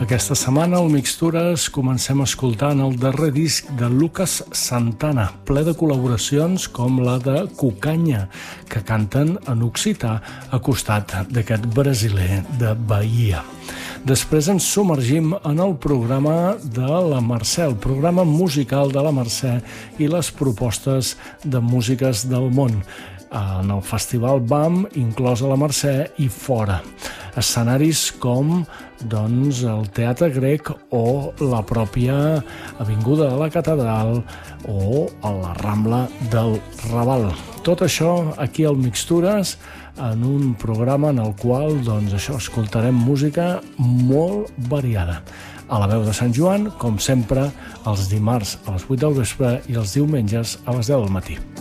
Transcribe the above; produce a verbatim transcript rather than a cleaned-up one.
Aquesta setmana al Mixtures comencem escoltant el darrer disc de Lucas Santana, ple de col·laboracions com la de Cucanya, que canten en occità a costat d'aquest brasiler de Bahia. Després ens submergim en el programa de la Mercè, el programa musical de la Mercè i les propostes de músiques del món. En el festival B A M, inclosa la Mercè i fora. Escenaris com doncs, el Teatre Grec o la pròpia Avinguda de la Catedral o a la Rambla del Raval. Tot això aquí al Mixtures, en un programa en el qual doncs, això escoltarem música molt variada. A la veu de Sant Joan, com sempre, els dimarts a les vuit del vespre i els diumenges a les deu del matí.